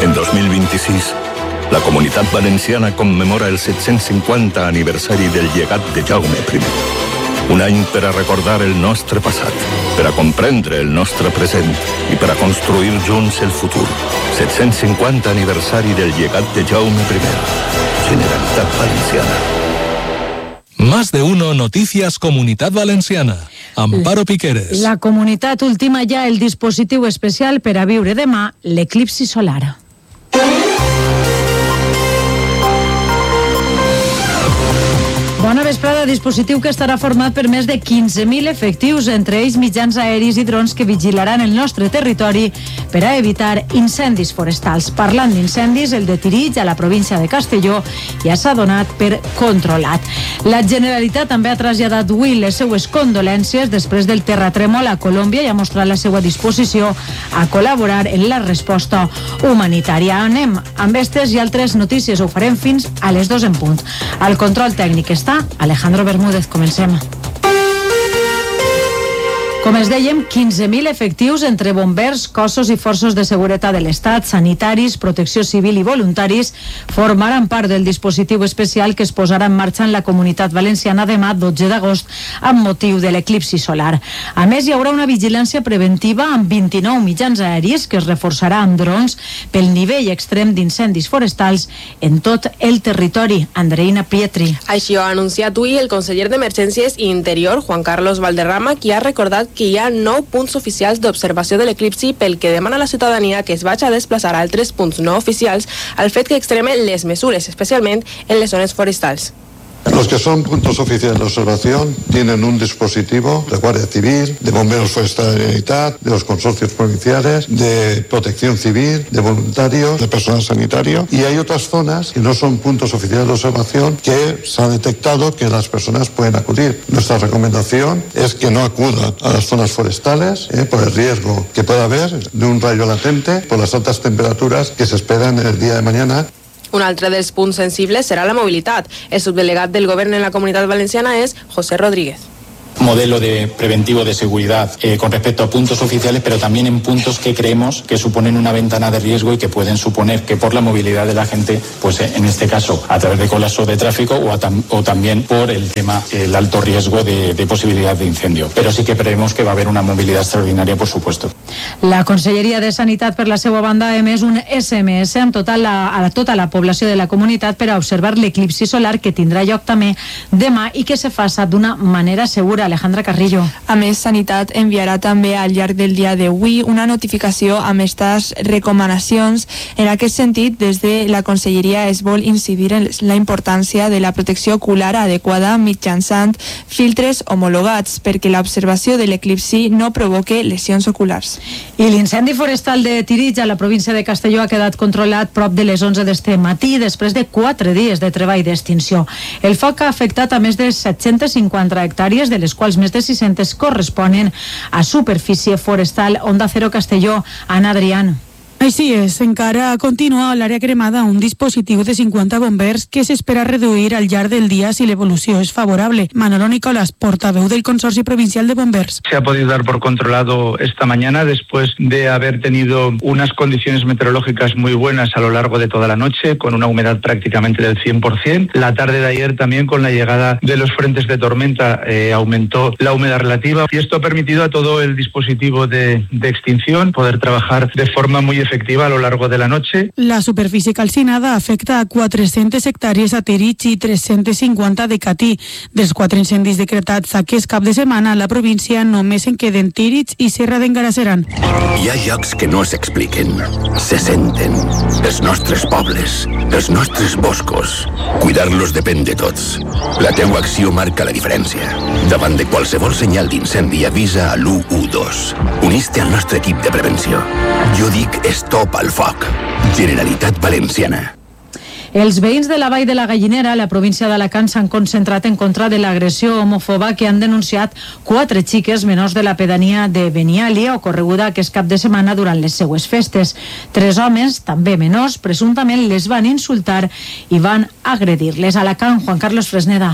En 2026, la Comunitat Valenciana commemora el 750 aniversari del llegat de Jaume I. Un any per a recordar el nostre passat, per a comprendre el nostre present i per a construir junts el futur. 750 aniversari del llegat de Jaume I. Generalitat Valenciana. Más de uno Noticias Comunitat Valenciana. Amparo Piqueres. La comunitat ultima ja el dispositiu especial per a viure demà l'eclipsi solar. Bona vesprada, dispositiu que estarà format per més de 15.000 efectius, entre ells mitjans aeris i drons que vigilaran el nostre territori per a evitar incendis forestals. Parlant d'incendis, el de Tirig, a la província de Castelló, ja s'ha donat per controlat. La Generalitat també ha traslladat avui les seues condolències després del terratrèmol a Colòmbia i ha mostrat la seva disposició a col·laborar en la resposta humanitària. Anem amb aquestes i altres notícies, ho farem fins a les 2 en punt. Al control tècnic està Alejandro Bermúdez. Comencem. Com es dèiem, 15.000 efectius entre bombers, cossos i forces de seguretat de l'Estat, sanitaris, protecció civil i voluntaris formaran part del dispositiu especial que es posarà en marxa en la Comunitat Valenciana demà 12 d'agost amb motiu de l'eclipsi solar. A més, hi haurà una vigilància preventiva amb 29 mitjans aeris que es reforçarà amb drons pel nivell extrem d'incendis forestals en tot el territori. Andreina Pietri. Així ho ha anunciat avui el conseller d'Emergències i Interior, Juan Carlos Valderrama, qui ha recordat que hi ha 9 punts oficials d'observació de l'eclipsi, pel que demana a la ciutadania que es vagi a desplaçar a altres punts no oficials al fet que extremen les mesures, especialment en les zones forestals. Los que son puntos oficiales de observación tienen un dispositivo de Guardia Civil, de Bomberos Forestales de la Generalitat, de los consorcios provinciales, de Protección Civil, de voluntarios, de personal sanitario, y hay otras zonas que no son puntos oficiales de observación que se ha detectado que las personas pueden acudir. Nuestra recomendación es que no acudan a las zonas forestales por el riesgo que pueda haber de un rayo latente, por las altas temperaturas que se esperan en el día de mañana. Un altre dels punts sensibles serà la mobilitat. El subdelegat del govern en la Comunitat Valenciana és José Rodríguez. Modelo preventivo de seguridad con respecto a puntos oficiales, pero también en puntos que creemos que suponen una ventana de riesgo y que pueden suponer que por la movilidad de la gente, pues en este caso a través de colapso de tráfico o también por el tema, el alto riesgo de posibilidad de incendio. Pero sí que creemos que va a haber una movilidad extraordinaria, por supuesto. La Conselleria de Sanitat, per la seva banda, ha emès un SMS amb a tota la població de la comunitat per a observar l'eclipsi solar que tindrà lloc també demà i que se faça d'una manera segura. Alejandra Carrillo. A més, Sanitat enviarà també al llarg del dia d'avui una notificació amb aquestes recomanacions. En aquest sentit, des de la Conselleria es vol incidir en la importància de la protecció ocular adequada mitjançant filtres homologats perquè l'observació de l'eclipsi no provoque lesions oculars. I l'incendi forestal de Tirig, a la província de Castelló, ha quedat controlat prop de les 11 d'este matí després de 4 dies de treball d'extinció. El foc ha afectat a més de 750 hectàrees, de les quals més de 600 corresponen a superfície forestal. Onda Cero Castelló, Ana Adrián. Així és, encara continua a l'àrea cremada un dispositiu de 50 bombers que s'espera reduir al llarg del día si la evolución es favorable. Manolo Nicolás, portaveu del Consorcio Provincial de Bombers. Se ha podido dar por controlado esta mañana después de haber tenido unas condiciones meteorológicas muy buenas a lo largo de toda la noche, con una humedad prácticamente del 100%. La tarde de ayer también, con la llegada de los frentes de tormenta, aumentó la humedad relativa y esto ha permitido a todo el dispositivo de extinción poder trabajar de forma muy efectiva a lo largo de la noche. La superficie calcinada afecta a 400 hectàrees a Tirig i 350 de Catí. Dels 4 incendis decretats aquest cap de setmana, a la província només en queden Tirig i Serra d'en Galceran. Hi ha llocs que no s'expliquen, se senten. Els nostres pobles, els nostres boscos. Cuidar-los depèn de tots. La teua acció marca la diferència. Davant de qualsevol senyal d'incendi, avisa a l'112. Unís-te al nostre equip de prevenció. Jo dic Stop al foc. Generalitat Valenciana. Els veïns de la Vall de la Gallinera, a la província d'Alacant, s'han concentrat en contra de l'agressió homofoba que han denunciat 4 xiques menors de la pedania de Benialia, ocorreguda aquest cap de setmana durant les seues festes. 3 homes, també menors, presumptament les van insultar i van agredir-les. A Alacant, Juan Carlos Fresneda.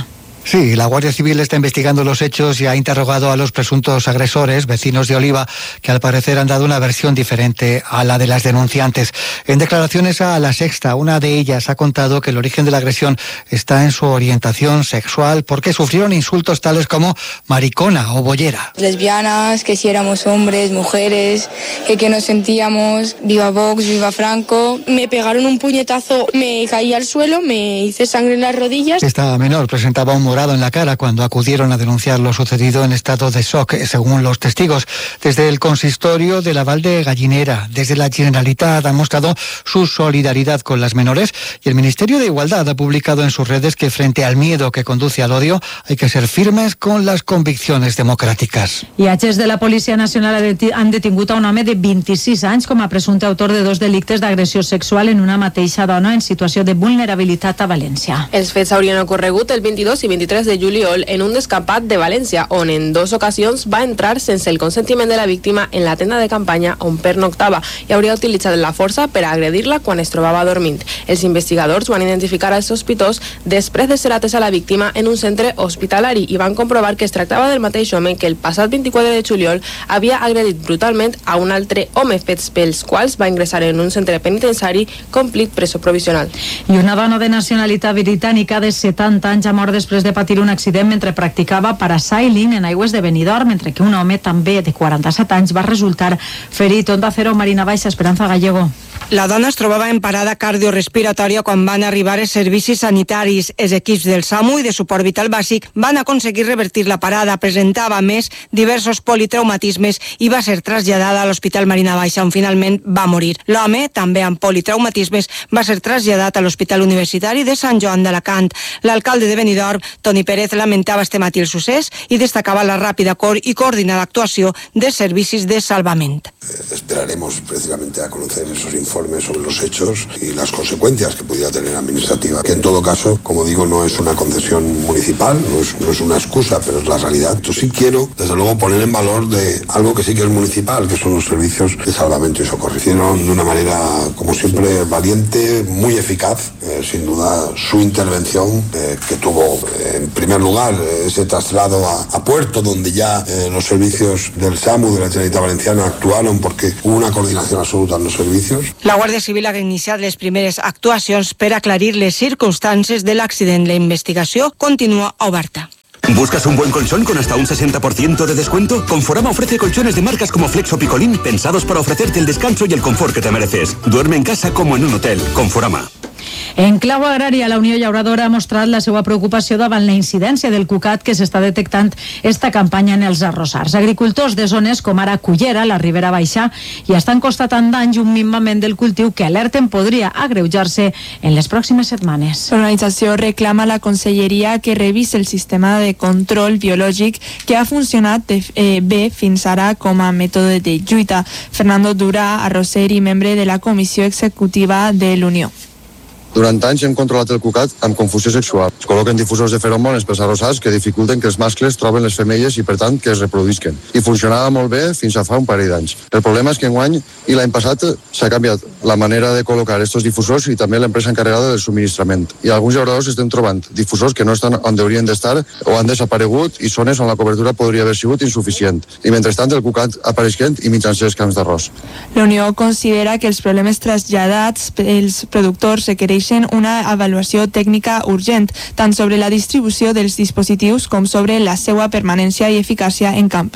Sí, la Guardia Civil está investigando los hechos y ha interrogado a los presuntos agresores, vecinos de Oliva, que al parecer han dado una versión diferente a la de las denunciantes. En declaraciones a La Sexta, una de ellas ha contado que el origen de la agresión está en su orientación sexual porque sufrieron insultos tales como maricona o bollera. Lesbianas, que si éramos hombres, mujeres, que nos sentíamos viva Vox, viva Franco. Me pegaron un puñetazo, me caí al suelo, me hice sangre en las rodillas. Esta menor presentaba un morado en la cara cuando acudieron a denunciar lo sucedido en estado de shock, según los testigos. Desde el consistorio de la Val de Gallinera, desde la Generalitat, han mostrado su solidaridad con las menores y el Ministerio de Igualdad ha publicado en sus redes que frente al miedo que conduce al odio hay que ser firmes con las convicciones democràtiques. I agents de la Policia Nacional han detingut a un home de 26 anys com a presumpte autor de 2 delictes d'agressió sexual en una mateixa dona en situació de vulnerabilitat a València. Els fets haurien ocorregut el 22 i 23 de juliol en un descampat de València, on en 2 ocasions va entrar sense el consentiment de la víctima en la tenda de campanya on pernoctava i hauria utilitzat la força per agredir-la quan es trobava dormint. Els investigadors van identificar el sospitós després de ser atès a la víctima en un centre hospitalari i van comprovar que es tractava del mateix home que el passat 24 de juliol havia agredit brutalment a un altre home, fets pels quals va ingressar en un centre penitenciari complit presó provisional. I una dona de nacionalitat britànica de 70 anys ha mort després de patir un accident mentre practicava parasailing en aigües de Benidorm, mentre que un home també de 47 anys va resultar ferit. Onda Cero, Marina Baixa, Esperanza Gallego. La dona es trobava en parada cardiorespiratòria quan van arribar els servicis sanitaris. Els equips del SAMU i de suport vital bàsic van aconseguir revertir la parada. Presentava, a més, diversos politraumatismes i va ser traslladada a l'Hospital Marina Baixa, on finalment va morir. L'home, també amb politraumatismes, va ser traslladat a l'Hospital Universitari de Sant Joan d'Alacant. L'alcalde de Benidorm, Toni Pérez, lamentava este matí el succés i destacava la ràpida i coordinada actuació de servicis de salvament. Esperaremos precisamente a conocer esos informes sobre los hechos y las consecuencias que pudiera tener administrativa, que en todo caso, como digo, no es una concesión municipal, no es una excusa, pero es la realidad. Yo sí quiero, desde luego, poner en valor de algo que sí que es municipal, que son los servicios de salvamento y socorro. Hicieron de una manera, como siempre, valiente, muy eficaz, sin duda, su intervención, que tuvo, en primer lugar, ese traslado a puerto, donde ya los servicios del SAMU de la Generalitat Valenciana actuaron porque hubo una coordinación absoluta en los servicios. La Guàrdia Civil ha iniciat les primeres actuacions per aclarir les circumstàncies de l'accident. La investigació continua oberta. ¿Buscas un buen colchón con hasta un 60% de descuento? Conforama ofrece colchones de marcas como Flex o Picolín pensados para ofrecerte el descanso y el confort que te mereces. Duerme en casa como en un hotel. Conforama. En clau agrària, la Unió Llauradora ha mostrat la seva preocupació davant la incidència del cucat que s'està detectant esta campanya en els arrossars. Agricultors de zones com ara Cullera, la Ribera Baixa, ja estan constatant danys i un minvament del cultiu que alerten podria agreujar-se en les pròximes setmanes. L'organització reclama a la Conselleria que revisi el sistema de control biològic que ha funcionat bé fins ara com a mètode de lluita. Fernando Dura, arrosser i membre de la Comissió Executiva de l'Unió. Durant anys hem controlat el cucat amb confusió sexual. Es col·loquen difusors de feromones pels arrossars que dificulten que els mascles troben les femelles i, per tant, que es reproduïsquen. I funcionava molt bé fins a fa un parell d'anys. El problema és que enguany i l'any passat s'ha canviat la manera de col·locar aquests difusors i també l'empresa encarregada del subministrament. I alguns llauradors estem trobant difusors que no estan on haurien d'estar o han desaparegut i zones on la cobertura podria haver sigut insuficient. I mentrestant el cucat apareixent i mitjançant els camps d'arròs. La Unió considera que els problemes traslladats pels productors requereixen una avaluació tècnica urgent, tant sobre la distribució dels dispositius com sobre la seva permanència i eficàcia en camp.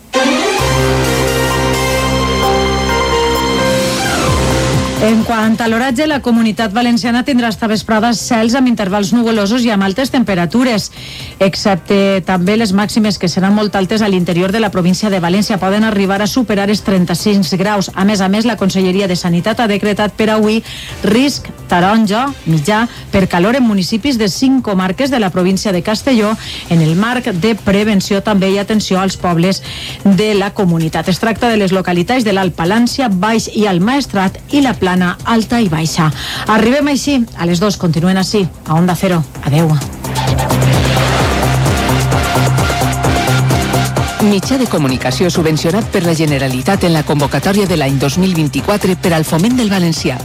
En quant a l'oratge, la Comunitat Valenciana tindrà esta vesprada cels amb intervals nuvolosos i amb altes temperatures, excepte també les màximes que seran molt altes a l'interior de la província de València. Poden arribar a superar els 36 graus. A més, la Conselleria de Sanitat ha decretat per avui risc taronja mitjà per calor en municipis de 5 comarques de la província de Castelló en el marc de prevenció també i atenció als pobles de la comunitat. Es tracta de les localitats de l'Alt Palància, Baix i el Maestrat i la Plana Alta i Baixa. Arribem així a les 2. Continuen així a Onda Cero. Adeu. Mitjà de comunicació subvencionat per la Generalitat en la convocatòria de l'any 2024 per al foment del valencià.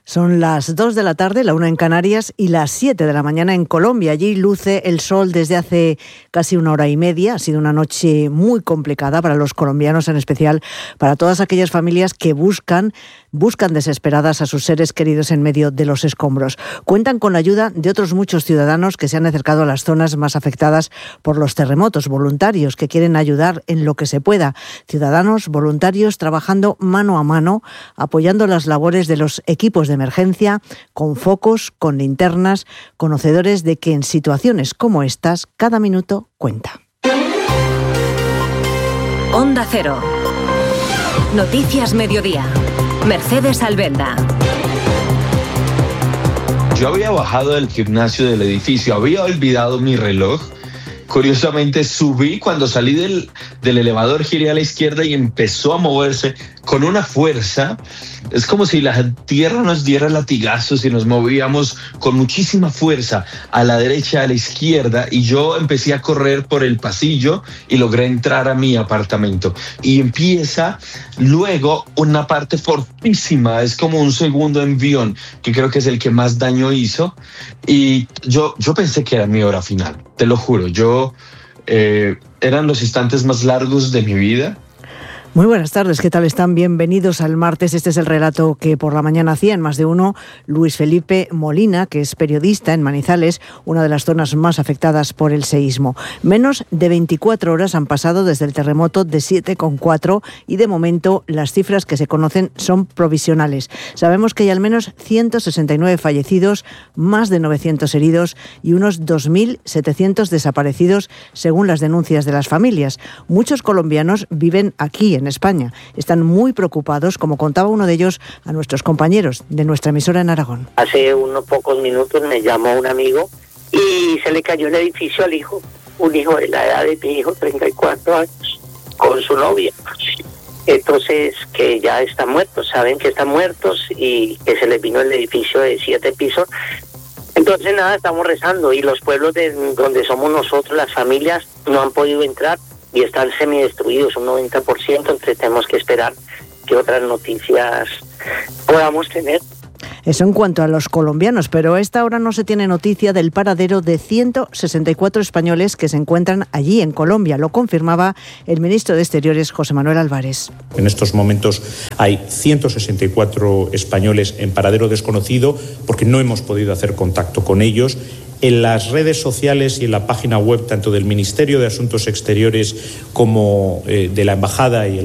Son las 2 de la tarde, la 1 en Canarias y las 7 de la mañana en Colombia. Allí luce el sol desde hace casi una hora y media. Ha sido una noche muy complicada para los colombianos, en especial para todas aquellas familias que buscan desesperadas a sus seres queridos en medio de los escombros. Cuentan con la ayuda de otros muchos ciudadanos que se han acercado a las zonas más afectadas por los terremotos, voluntarios que quieren ayudar en lo que se pueda. Ciudadanos, voluntarios trabajando mano a mano, apoyando las labores de los equipos de emergencia, con focos, con linternas, conocedores de que en situaciones como estas, cada minuto cuenta. Onda Cero. Noticias Mediodía. Mercedes Albenda. Yo había bajado del gimnasio del edificio, había olvidado mi reloj. Curiosamente subí, cuando salí del elevador giré a la izquierda y empezó a moverse con una fuerza. Es como si la tierra nos diera latigazos y nos movíamos con muchísima fuerza a la derecha, a la izquierda, y yo empecé a correr por el pasillo y logré entrar a mi apartamento. Y empieza luego una parte fortísima, es como un segundo envión, que creo que es el que más daño hizo, y yo pensé que era mi hora final, te lo juro. Eran los instantes más largos de mi vida. Muy buenas tardes, ¿qué tal están? Bienvenidos al martes. Este es el relato que por la mañana hacía en Más de Uno Luis Felipe Molina, que es periodista en Manizales, una de las zonas más afectadas por el seísmo. Menos de 24 horas han pasado desde el terremoto de 7,4 y de momento las cifras que se conocen son provisionales. Sabemos que hay al menos 169 fallecidos, más de 900 heridos y unos 2.700 desaparecidos, según las denuncias de las familias. Muchos colombianos viven aquí en España. Están muy preocupados, como contaba uno de ellos a nuestros compañeros de nuestra emisora en Aragón. Hace unos pocos minutos me llamó un amigo y se le cayó el edificio al hijo, un hijo de la edad de mi hijo, 34 años, con su novia. Entonces, que ya están muertos, saben que están muertos y que se les vino el edificio de 7 pisos. Entonces, nada, estamos rezando y los pueblos donde somos nosotros, las familias, no han podido entrar y están semidestruidos, un 90%, entonces tenemos que esperar que otras noticias podamos tener. Eso en cuanto a los colombianos, pero a esta hora no se tiene noticia del paradero de 164 españoles que se encuentran allí en Colombia. Lo confirmaba el ministro de Exteriores, José Manuel Álvarez. En estos momentos hay 164 españoles en paradero desconocido porque no hemos podido hacer contacto con ellos. En las redes sociales y en la página web tanto del Ministerio de Asuntos Exteriores como de la Embajada y el